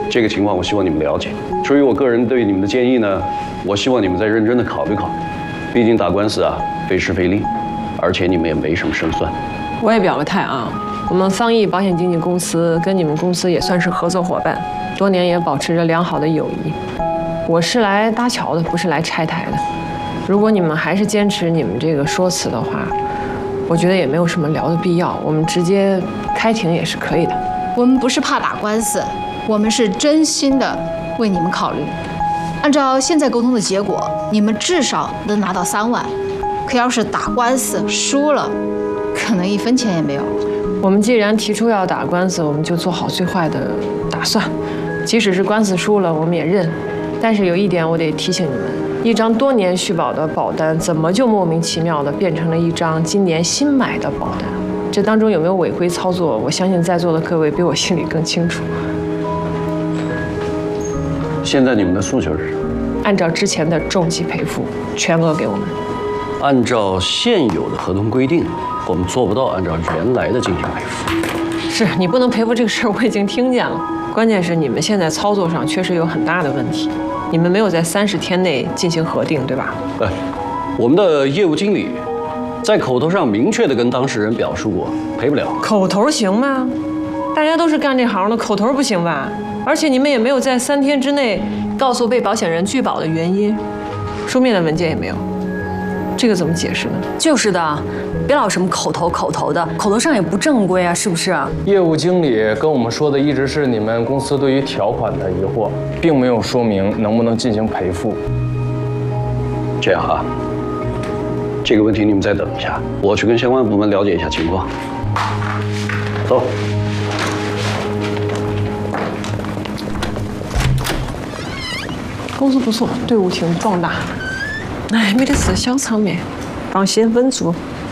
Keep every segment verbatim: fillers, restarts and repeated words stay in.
这个情况我希望你们了解。至于我个人对你们的建议呢，我希望你们再认真的考虑考虑。毕竟打官司啊，费时费力，而且你们也没什么胜算。 我也表个态啊，我们方毅保险经纪公司跟你们公司也算是合作伙伴，多年也保持着良好的友谊。我是来搭桥的，不是来拆台的。如果你们还是坚持你们这个说辞的话，我觉得也没有什么聊的必要，我们直接开庭也是可以的。 我们不是怕打官司，我们是真心的为你们考虑。按照现在沟通的结果，你们至少能拿到三万。可要是打官司输了，可能一分钱也没有。 我们既然提出要打官司，我们就做好最坏的打算。即使是官司输了，我们也认。但是有一点我得提醒你们，一张多年续保的保单，怎么就莫名其妙的变成了一张今年新买的保单？这当中有没有违规操作？我相信在座的各位比我心里更清楚。 现在你们的诉求是什么？ 按照之前的重疾赔付，全额给我们。 按照现有的合同规定，我们做不到按照原来的进行赔付。 是你不能赔付这个事儿，我已经听见了。关键是你们现在操作上确实有很大的问题，你们没有在三十天内进行核定，对吧？ 哎，我们的业务经理在口头上明确的跟当事人表述过，赔不了。 口头行吗？大家都是干这行的，口头不行吧？而且你们也没有在三天之内告诉被保险人拒保的原因，书面的文件也没有，这个怎么解释呢？ 就是的，别老什么口头口头的，口头上也不正规啊，是不是啊？ 业务经理跟我们说的一直是你们公司对于条款的疑惑，并没有说明能不能进行赔付。 这样啊，这个问题你们再等一下，我去跟相关部门了解一下情况。走。 公司不错，队伍挺壮大。哎，没得事，小场面，放心稳住。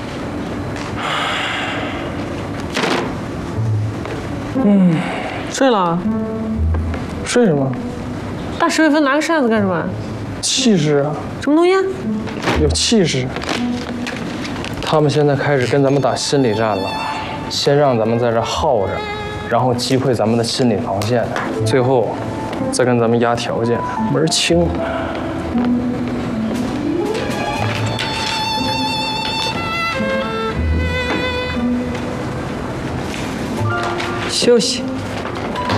嗯， 睡了？ 睡什么？ 大十月份拿个扇子干什么？ 气势啊！ 什么东西啊？ 有气势。他们现在开始跟咱们打心理战了，先让咱们在这耗着，然后击溃咱们的心理防线，最后再跟咱们压条件，门儿清。 休息。